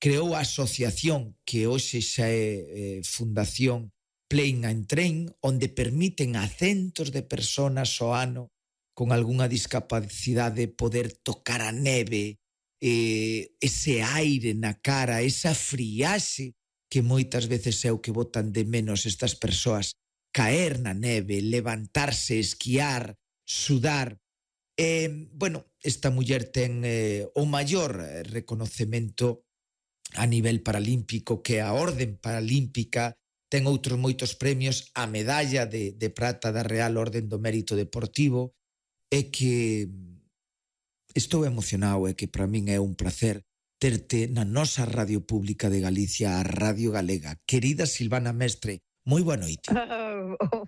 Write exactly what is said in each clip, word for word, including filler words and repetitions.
creou a asociación que hoxe xa é eh, Fundación Plane and Train, onde permiten a centos de personas ao ano con algunha discapacidade poder tocar a neve, eh, ese aire na cara, esa friaxe que moitas veces é o que botan de menos estas persoas, caer na neve, levantarse, esquiar, sudar. Eh, bueno, esta muller ten eh, o maior reconocemento a nivel paralímpico, que é a Orden Paralímpica, ten outros moitos premios, a medalla de, de prata da Real Orden do Mérito Deportivo, e que estou emocionado, e que para min é un placer terte na nosa Radio Pública de Galicia, a Radio Galega. Querida Silvana Mestre, moi boa noite. Oh, oh,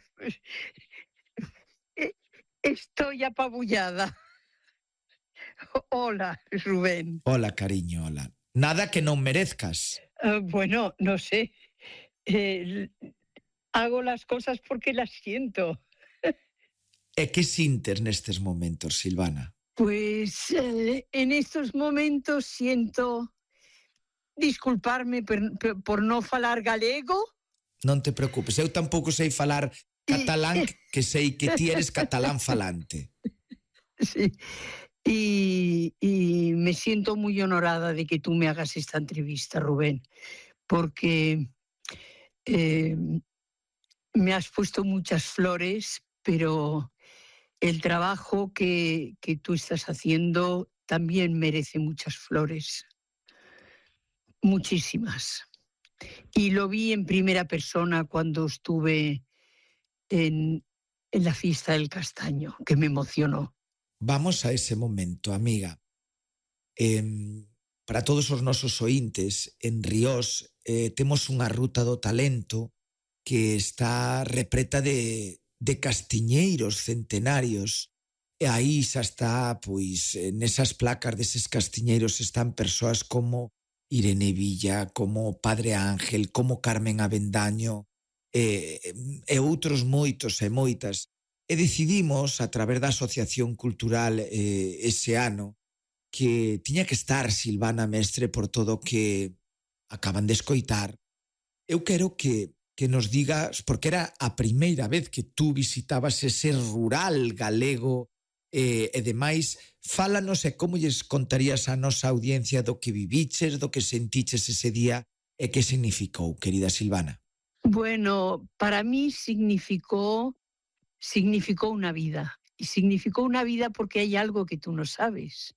estoy apabullada. Hola, Rubén. Hola, cariño, hola. Nada que non merezcas. Uh, bueno, no sé. Eh, hago las cosas porque las siento. E que sintes nestes momentos, Silvana? Pues eh, en estos momentos siento disculparme per, per, por no falar galego. Non te preocupes, eu tampouco sei falar catalán, que sei que ti eres catalán falante. Sí, y, y me siento muy honorada de que tú me hagas esta entrevista, Rubén, porque eh, me has puesto muchas flores, pero el trabajo que, que tú estás haciendo también merece muchas flores, muchísimas. Y lo vi en primera persona cuando estuve en, en la fiesta del castaño, que me emocionó. Vamos a ese momento, amiga. Eh, para todos os nosos ointes, en Ríos eh, temos unha ruta do talento que está repleta de, de castiñeiros centenarios. E aí xa está, pois, nesas placas deses castiñeiros están persoas como Irene Villa, como Padre Ángel, como Carmen Avendaño, e, e outros moitos e moitas. E decidimos, a través da Asociación Cultural eh, ese ano, que tiña que estar Silvana Mestre por todo o que acaban de escoitar. Eu quero que, que nos digas, porque era a primeira vez que tú visitabas ese rural galego, eh, e demais, fálanos e como lles contarías a nosa audiencia do que viviches, do que sentiches ese día e que significou, querida Silvana. Bueno, para mí significó... significó una vida. Y significó una vida porque hay algo que tú no sabes.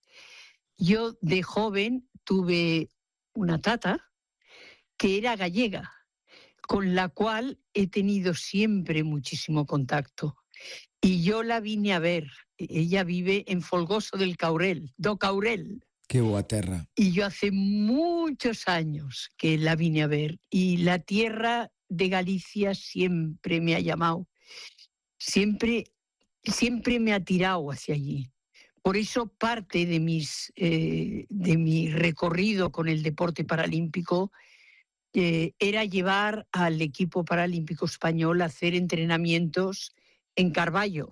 Yo de joven tuve una tata que era gallega, con la cual he tenido siempre muchísimo contacto. Y yo la vine a ver. Ella vive en Folgoso del Caurel, do Caurel. Qué boa terra. Y yo hace muchos años que la vine a ver. Y la tierra de Galicia siempre me ha llamado. Siempre, siempre me ha tirado hacia allí. Por eso parte de, mis, eh, de mi recorrido con el deporte paralímpico eh, era llevar al equipo paralímpico español a hacer entrenamientos en Carballo.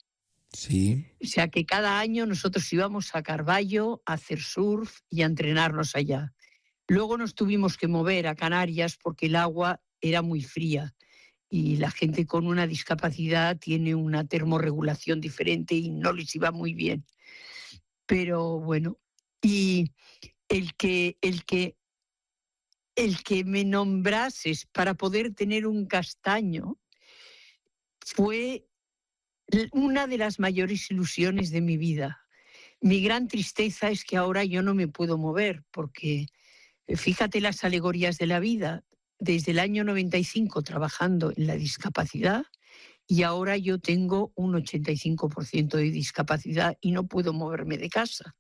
Sí. O sea que cada año nosotros íbamos a Carballo a hacer surf y a entrenarnos allá. Luego nos tuvimos que mover a Canarias porque el agua era muy fría. Y la gente con una discapacidad tiene una termorregulación diferente y no les iba muy bien. Pero bueno, y el que, el que, el que me nombrases para poder tener un castaño fue una de las mayores ilusiones de mi vida. Mi gran tristeza es que ahora yo no me puedo mover porque, fíjate las alegorías de la vida, desde el año noventa y cinco trabajando en la discapacidad y ahora yo tengo un ochenta y cinco por ciento de discapacidad y no puedo moverme de casa.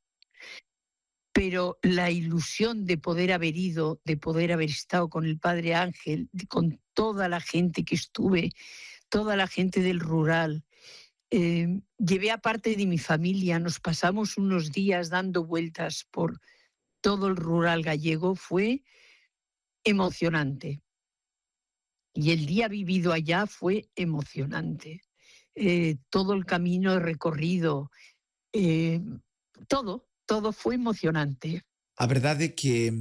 Pero la ilusión de poder haber ido, de poder haber estado con el Padre Ángel, con toda la gente que estuve, toda la gente del rural, eh, llevé a parte de mi familia, nos pasamos unos días dando vueltas por todo el rural gallego, fue emocionante. Y el día vivido allá fue emocionante. Eh, todo el camino recorrido, eh, todo, todo fue emocionante. A verdade é que